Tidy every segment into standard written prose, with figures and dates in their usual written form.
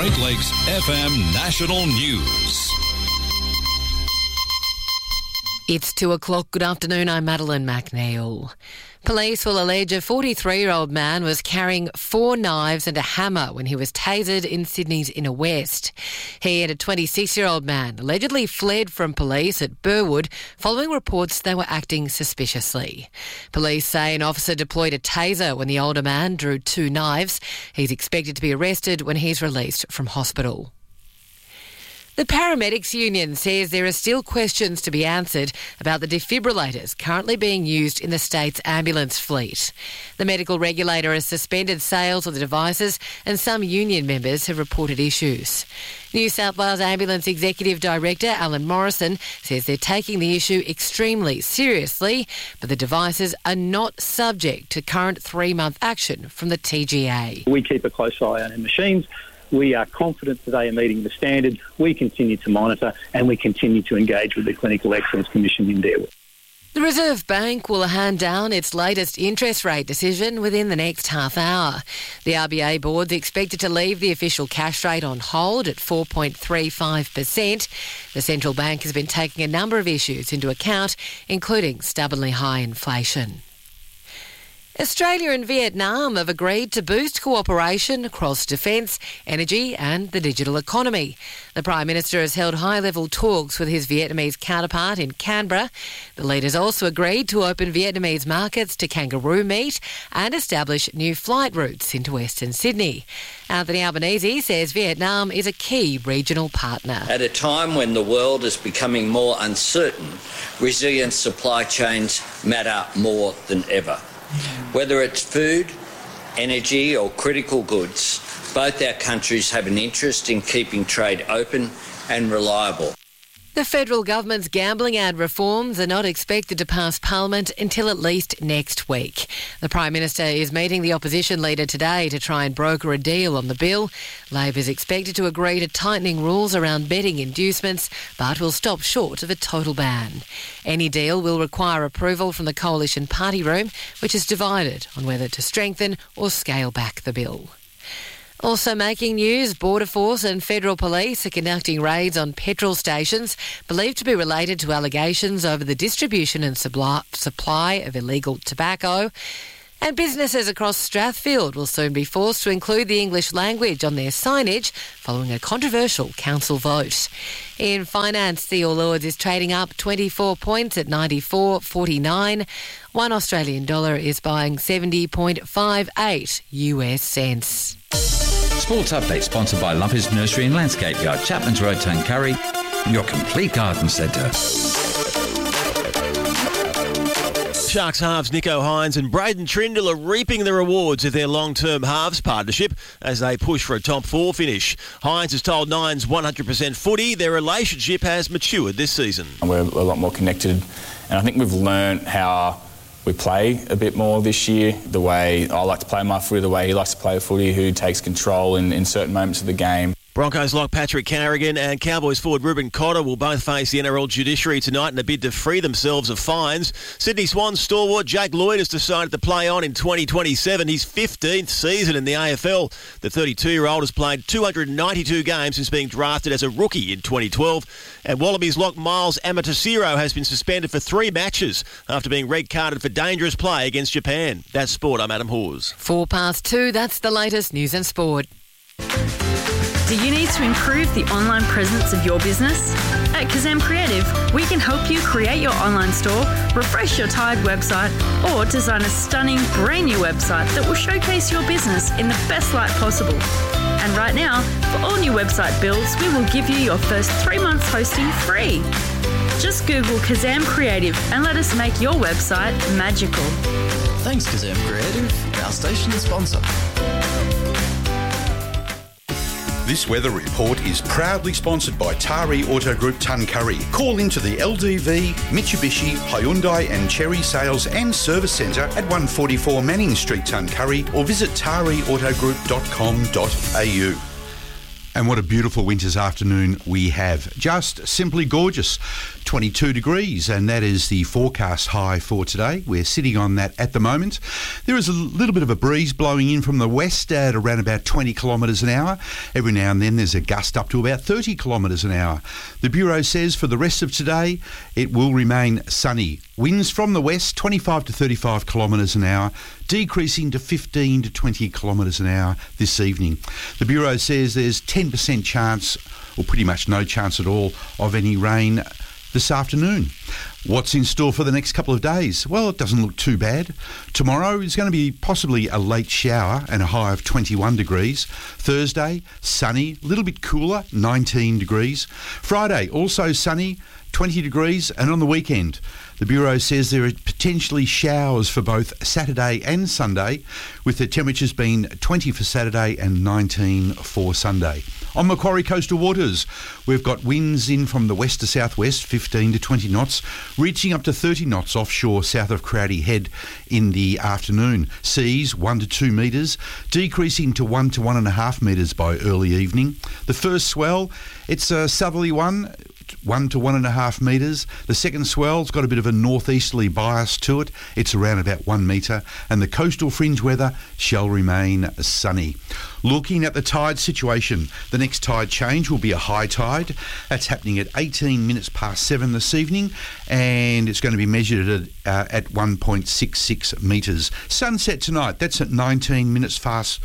Great Lakes FM National News. It's 2 o'clock. Good afternoon. I'm Madeline McNeil. Police will allege a 43-year-old man was carrying 4 knives and a hammer when he was tasered in Sydney's Inner West. He and a 26-year-old man allegedly fled from police at Burwood following reports they were acting suspiciously. Police say an officer deployed a taser when the older man drew 2 knives. He's expected to be arrested when he's released from hospital. The Paramedics Union says there are still questions to be answered about the defibrillators currently being used in the state's ambulance fleet. The medical regulator has suspended sales of the devices and some union members have reported issues. New South Wales Ambulance Executive Director Alan Morrison says they're taking the issue extremely seriously, but the devices are not subject to current 3-month action from the TGA. We keep a close eye on our machines. We are confident that they are meeting the standard. We continue to monitor and we continue to engage with the Clinical Excellence Commission in their work. The Reserve Bank will hand down its latest interest rate decision within the next half hour. The RBA board's expected to leave the official cash rate on hold at 4.35%. The central bank has been taking a number of issues into account, including stubbornly high inflation. Australia and Vietnam have agreed to boost cooperation across defence, energy and the digital economy. The Prime Minister has held high-level talks with his Vietnamese counterpart in Canberra. The leaders also agreed to open Vietnamese markets to kangaroo meat and establish new flight routes into Western Sydney. Anthony Albanese says Vietnam is a key regional partner. At a time when the world is becoming more uncertain, resilient supply chains matter more than ever. Whether it's food, energy or critical goods, both our countries have an interest in keeping trade open and reliable. The federal government's gambling ad reforms are not expected to pass Parliament until at least next week. The Prime Minister is meeting the opposition leader today to try and broker a deal on the bill. Labor is expected to agree to tightening rules around betting inducements, but will stop short of a total ban. Any deal will require approval from the Coalition Party Room, which is divided on whether to strengthen or scale back the bill. Also making news, Border Force and Federal Police are conducting raids on petrol stations believed to be related to allegations over the distribution and supply of illegal tobacco. And businesses across Strathfield will soon be forced to include the English language on their signage following a controversial council vote. In finance, the All Ords is trading up 24 points at 94.49. One Australian dollar is buying 70.58 US cents. Sports Update sponsored by Lumpy's Nursery and Landscape Yard, Chapman's Road, Tuncurry, your complete garden centre. Sharks halves Nico Hines and Braden Trindle are reaping the rewards of their long-term halves partnership as they push for a top 4 finish. Hines has told Nine's 100% footy their relationship has matured this season. We're a lot more connected and I think we've learnt how we play a bit more this year. The way I like to play my footy, the way he likes to play footy, who takes control in certain moments of the game. Broncos lock Patrick Carrigan and Cowboys forward Ruben Cotter will both face the NRL judiciary tonight in a bid to free themselves of fines. Sydney Swans stalwart Jake Lloyd has decided to play on in 2027, his 15th season in the AFL. The 32-year-old has played 292 games since being drafted as a rookie in 2012. And Wallabies lock Miles Amatasiro has been suspended for 3 matches after being red-carded for dangerous play against Japan. That's Sport, I'm Adam Hawes. 2:04, that's the latest news and sport. Do you need to improve the online presence of your business? At Kazam Creative, we can help you create your online store, refresh your tired website, or design a stunning brand new website that will showcase your business in the best light possible. And right now, for all new website builds, we will give you your first 3 months hosting free. Just Google Kazam Creative and let us make your website magical. Thanks, Kazam Creative, our station sponsor. This weather report is proudly sponsored by Tari Auto Group Tuncurry. Call into the LDV, Mitsubishi, Hyundai and Chery Sales and Service Centre at 144 Manning Street, Tuncurry, or visit tariautogroup.com.au. And what a beautiful winter's afternoon we have. Just simply gorgeous. 22 degrees, and that is the forecast high for today. We're sitting on that at the moment. There is a little bit of a breeze blowing in from the west at around about 20 kilometres an hour. Every now and then there's a gust up to about 30 kilometres an hour. The Bureau says for the rest of today it will remain sunny. Winds from the west 25 to 35 kilometres an hour, decreasing to 15 to 20 kilometres an hour this evening. The Bureau says there's 10% chance, or pretty much no chance at all, of any rain this afternoon. What's in store for the next couple of days? Well, it doesn't look too bad. Tomorrow is going to be possibly a late shower and a high of 21 degrees. Thursday, sunny, a little bit cooler, 19 degrees. Friday, also sunny, 20 degrees. And on the weekend, the Bureau says there are potentially showers for both Saturday and Sunday, with the temperatures being 20 for Saturday and 19 for Sunday. On Macquarie coastal waters, we've got winds in from the west to southwest, 15 to 20 knots, reaching up to 30 knots offshore south of Crowdy Head in the afternoon. Seas 1 to 2 metres, decreasing to 1 to 1.5 metres by early evening. The first swell, it's a southerly 1 to 1.5 metres. The second swell's got a bit of a northeasterly bias to it. It's around about 1 metre, and the coastal fringe weather shall remain sunny. Looking at the tide situation, the next tide change will be a high tide. That's happening at 18 minutes past 7 this evening, and it's going to be measured at 1.66 metres. Sunset tonight, that's at 19 minutes past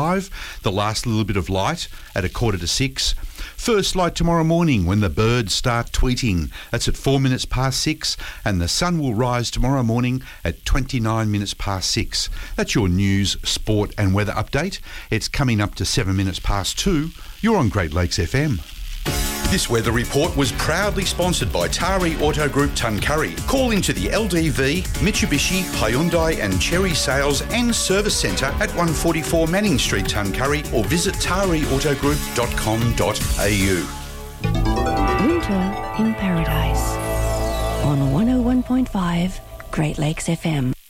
5. The last little bit of light at 5:45. First light tomorrow morning when the birds start tweeting. That's at 4 minutes past 6, and the sun will rise tomorrow morning at 29 minutes past 6. That's your news, sport and weather update. It's coming up to 7 minutes past 2. You're on Great Lakes FM. This weather report was proudly sponsored by Tari Auto Group Tuncurry. Call into the LDV, Mitsubishi, Hyundai and Cherry Sales and Service Centre at 144 Manning Street, Tuncurry, or visit tariautogroup.com.au. Winter in Paradise on 101.5 Great Lakes FM.